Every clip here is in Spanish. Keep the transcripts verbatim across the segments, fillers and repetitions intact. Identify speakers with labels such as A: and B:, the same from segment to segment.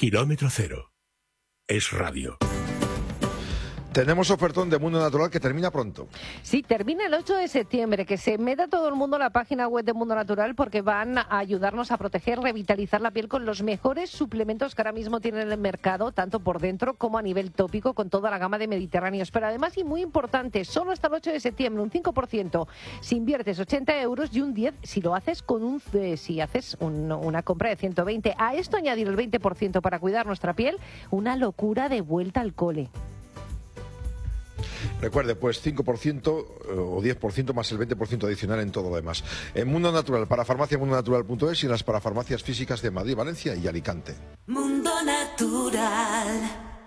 A: Kilómetro Cero. Es radio.
B: Tenemos ofertón de Mundo Natural que termina pronto.
C: Sí, termina el ocho de septiembre, que se meta todo el mundo a la página web de Mundo Natural porque van a ayudarnos a proteger, revitalizar la piel con los mejores suplementos que ahora mismo tienen en el mercado, tanto por dentro como a nivel tópico, con toda la gama de mediterráneos. Pero además, y muy importante, solo hasta el ocho de septiembre, un cinco por ciento si inviertes ochenta euros y un diez por ciento si lo haces con un eh, si haces un, una compra de ciento veinte. A esto añadir el veinte por ciento para cuidar nuestra piel, una locura de vuelta al cole.
B: Recuerde, pues cinco por ciento o diez por ciento más el veinte por ciento adicional en todo lo demás. En Mundo Natural, para farmacia mundo natural punto es y en las parafarmacias físicas de Madrid, Valencia y Alicante.
D: Mundo Natural.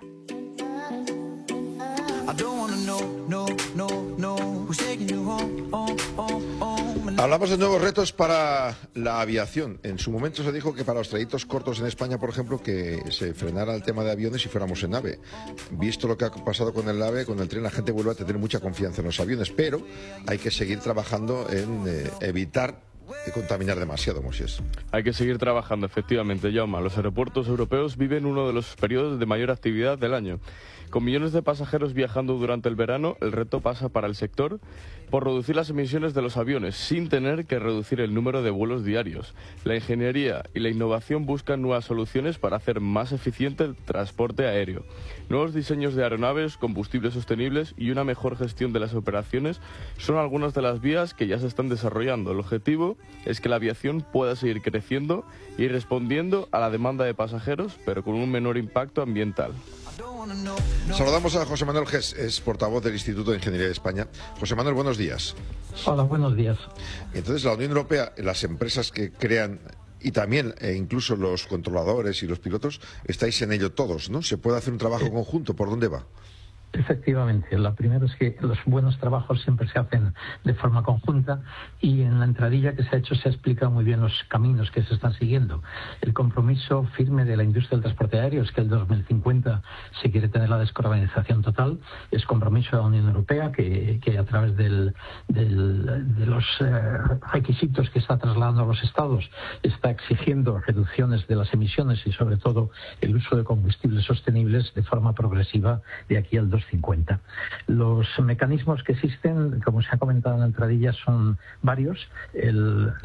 B: Hablamos de nuevos retos para la aviación. En su momento se dijo que para los trayectos cortos en España, por ejemplo, que se frenara el tema de aviones y fuéramos en AVE. Visto lo que ha pasado con el AVE, con el tren, la gente vuelve a tener mucha confianza en los aviones, pero hay que seguir trabajando en eh, evitar de contaminar demasiado, Moisés.
E: Hay que seguir trabajando, efectivamente, Jaume. Los aeropuertos europeos viven uno de los periodos de mayor actividad del año. Con millones de pasajeros viajando durante el verano, el reto pasa para el sector por reducir las emisiones de los aviones sin tener que reducir el número de vuelos diarios. La ingeniería y la innovación buscan nuevas soluciones para hacer más eficiente el transporte aéreo. Nuevos diseños de aeronaves, combustibles sostenibles y una mejor gestión de las operaciones son algunas de las vías que ya se están desarrollando. El objetivo es que la aviación pueda seguir creciendo y respondiendo a la demanda de pasajeros, pero con un menor impacto ambiental.
B: Saludamos a José Manuel Ges, es portavoz del Instituto de Ingeniería de España. José Manuel, buenos días.
F: Hola, buenos días.
B: Entonces, la Unión Europea, las empresas que crean y también e incluso los controladores y los pilotos, estáis en ello todos, ¿no? ¿Se puede hacer un trabajo conjunto? ¿Por dónde va?
F: Efectivamente, lo primero es que los buenos trabajos siempre se hacen de forma conjunta y en la entradilla que se ha hecho se ha explicado muy bien los caminos que se están siguiendo. El compromiso firme de la industria del transporte aéreo es que el dos mil cincuenta se quiere tener la descarbonización total. Es compromiso de la Unión Europea que, que a través del, del, de los eh, requisitos que está trasladando a los Estados está exigiendo reducciones de las emisiones y sobre todo el uso de combustibles sostenibles de forma progresiva de aquí al dos mil cincuenta. Los mecanismos que existen, como se ha comentado en la entradilla, son varios. El